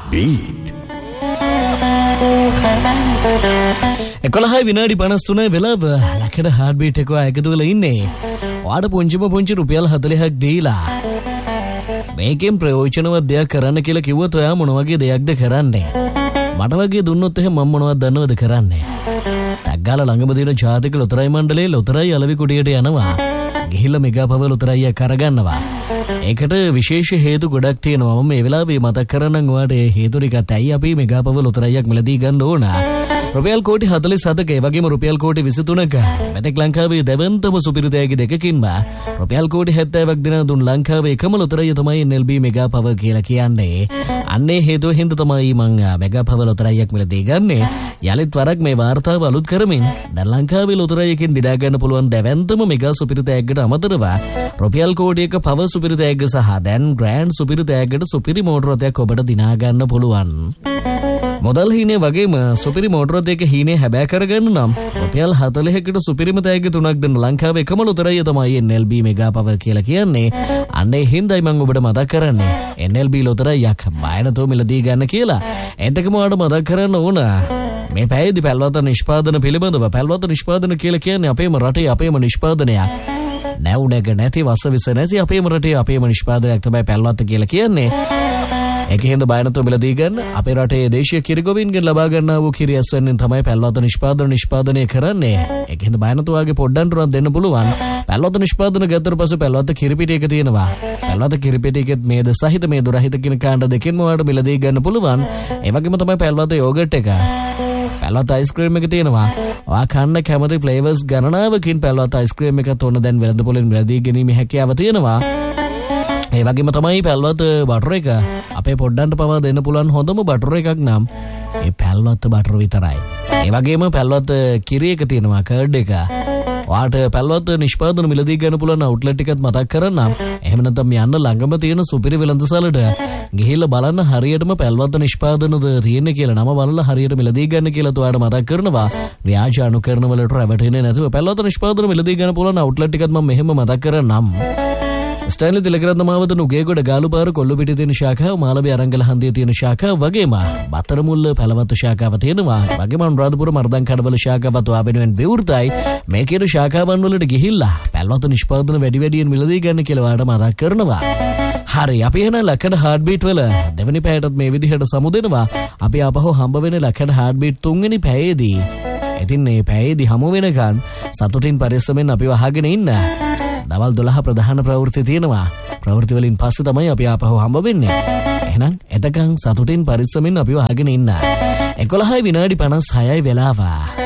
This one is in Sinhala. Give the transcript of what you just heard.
beat. 11 විනාඩි 53 වෙලාව ලකඩ හાર્ට් බීට් එක එකතු වෙලා ඉන්නේ. ඔයාට පුංචි රුපියල් 40ක් දීලා මේකෙන් ප්‍රයෝජනවත් දෙයක් කරන්න කියලා කිව්වොත් ඔයා මොන වගේ දෙයක්ද කරන්නේ? මට වගේ දුන්නොත් එහෙනම් මම මොනවද දන්නවද කරන්නේ? ටග්ගාල ළඟම තියෙන ජාතික ලොතරැයි මණ්ඩලයේ ලොතරැයි අලවි කුටියට යනවා. ගිහිල්ලා මෙගා පව ලොතරැයියක් අරගන්නවා. ඒකට විශේෂ හේතු ගොඩක් තියෙනවා. මම මේ වෙලාවේ මතක් කරන්නම් ඔයාට ඒ හේතු ටිකත් ඇයි අපි මෙගා පව ලොතරැයියක් මිලදී ගන්න ඕන. රුපියල් කෝටි 47ක ඒ වගේම රුපියල් කෝටි 23ක මෙතෙක් ලංකාවේ දෙවන්තම සුපිරිතෑගි දෙකකින්ම රුපියල් කෝටි 70ක් දෙන දුන් ලංකාවේ එකම ලොතරැයිය තමයි NLB මෙගා පව කියලා කියන්නේ. අන්නේ හේතුව හින්දා තමයි මම මෙගා පව ලොතරැයියක් මිලදී ගන්නෙ. යලිත් වරක් මේ වාර්තාව අලුත් කරමින් දැන් ලංකාවේ ලොතරැයියකින් දිනා ගන්න පුළුවන් දෙවන්තම මෙගා සුපිරිතෑග්ගට අමතරව රුපියල් කෝටියක පව සුපිරිතෑග්ග සහ දැන් ග්‍රෑන්ඩ් සුපිරිතෑග්ගට සුපිරි මෝටර රථයක් ඔබට දිනා ගන්න පුළුවන්. මොදල් හීනේ වගේම සුපිරි මෝටර රථයක හීනේ හැබෑ කරගන්න නම් රුපියල් 40කට සුපිරිම තෑග්ග තුනක් දෙන ලංකාවේ එකම ලොතරැයිය තමයි NLB මෙගා පව කියලා කියන්නේ. අන්න ඒ හින්දායි මම ඔබට මතක් කරන්නේ NLB ලොතරැයියක් බය නැතුව මිලදී ගන්න කියලා. එතකම ඔයාලට මතක් කරන්න ඕන මේ පැයේදී පැල්වත නිෂ්පාදන පිළිබඳව. පැල්වත නිෂ්පාදන කියලා කියන්නේ අපේම රටේ අපේම නිෂ්පාදනයක්. නැවුනක නැති වසවිස නැති අපේම රටේ අපේම නිෂ්පාදනයක් තමයි පැල්වත කියලා කියන්නේ. ඒක හින්දා බය නැතුව මිලදී ගන්න. අපේ රටේ දේශීය කිරිගොවින්ගෙන් ලබා ගන්නා වූ කිරි ඇස්වැන්නෙන් තමයි පැල්වත නිෂ්පාදනය කරන්නේ. ඒක හින්දා බය නැතුව ආගේ පොඩ්ඩන්ට උනත් දෙන්න පුළුවන්. පැල්වත නිෂ්පාදන ගත්තට පස්සේ පැල්වත කිරිපිටි එක තියෙනවා. පැල්වත කිරිපිටි එකෙත් මේද සහිත මේද රහිත කියන කාණ්ඩ දෙකෙන්ම ඔයාලට මිලදී ගන්න පුළුවන්. ඒ වගේම තමයි පැල්වත යෝගට් එක. පැල්වත අයිස්ක්‍රීම් එක තියෙනවා. ඔයා කන්න කැමති ෆ්ලේවර්ස් ගණනාවකින් පැල්වත අයිස්ක්‍රීම් එකත් ඕන දැන් වෙළඳපොලෙන් මිලදී ගැනීමේ හැකියාව තියෙනවා. ඒ වගේම තමයි පැල්වත බටර් එක. අපේ පොඩ්ඩන්ට පවා දෙන්න පුළුවන් හොඳම බටර් එකක් නම් ඒ පැල්වත බටර් විතරයි. ඒ වගේම පැල්වත කිරි එක තියෙනවා, කර්ඩ් එක. ඔයාට පැල්වත නිෂ්පාදන මිලදී ගන්න පුළුවන් අවුට්ලට් එකත් මතක් කරන්නම්. එහෙම නැත්නම් යන්න ළඟම තියෙන සුපිරි වෙළඳසැලට ගිහිල්ලා බලන්න හරියටම පැල්වත නිෂ්පාදනද තියෙන්නේ කියලා. නම බලලා හරියට මිලදී ගන්න කියලා ඔයාට මතක් කරනවා. ව්‍යාජ අනුකරණ වලට රැවටෙන්නේ නැතුව පැල්වත නිෂ්පාදන මිලදී ගන්න පුළුවන් අවුට්ලට් එකත් මම මෙහෙම මතක් කරන්නම්. ස්ටයිල් තිලකරත්න මාවත නුගේගොඩ ගාලුපාර කොල්ලුපිටිය තියෙන ශාඛාව, මාළඹේ අරංගල හන්දියේ තියෙන ශාඛාව වගේම බතරමුල්ල පැලවත්ත ශාඛාව තියෙනවා. වගේම අනුරාධපුර මර්දන් කඩවල ශාඛාවත් ඔයා වෙනුවෙන් විවෘතයි. මේ කියන ශාඛාවන් වලට ගිහිල්ලා පැලවත්ත නිෂ්පාදන වැඩියෙන් මිලදී ගන්න කියලා ඔයාලට මතක් කරනවා. හරි, අපි එන ලකඩ හાર્ට් බීට් වල දෙවෙනි පැයටත් මේ විදිහට සමුදෙනවා. අපි ආපහු හම්බ වෙන ලකඩ හાર્ට් බීට් තුන්වෙනි පැයේදී. ඉතින් මේ පැයේදී හමු වෙනකන් සතුටින් පරිස්සමෙන් අපිව අහගෙන ඉන්න. දවල් 12 ප්‍රධාන ප්‍රවෘත්ති තියෙනවා. ප්‍රවෘත්ති වලින් පස්සේ තමයි අපි ආපහු හම්බ වෙන්නේ. එහෙනම් එතකන් සතුටින් පරිස්සමින් අපිව අහගෙන ඉන්න. 11 විනාඩි 56 වෙලාව.